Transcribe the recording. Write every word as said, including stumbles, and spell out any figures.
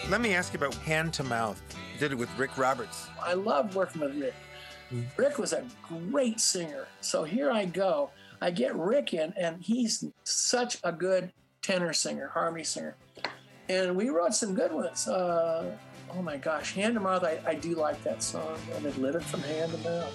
Let me ask you about Hand to Mouth. You did it with Rick Roberts. I love working with Rick. Rick was a great singer. So here I go. I get Rick in, and he's such a good tenor singer, harmony singer. And we wrote some good ones. Uh, oh my gosh, Hand to Mouth, I, I do like that song. And it lit it from hand to mouth.